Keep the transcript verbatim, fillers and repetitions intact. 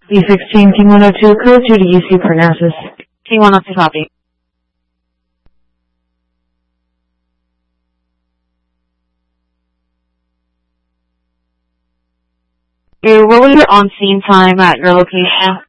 B sixteen, Team one oh two, code two to U C Parnassus. Team one oh two, copy. What was your on-scene time at your location?